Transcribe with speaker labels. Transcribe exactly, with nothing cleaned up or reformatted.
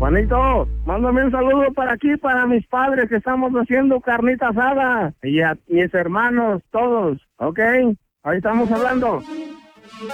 Speaker 1: Juanito, mándame un saludo para aquí, para mis padres que estamos haciendo carnita asada. Y a mis hermanos, todos, ¿ok? Ahí estamos hablando.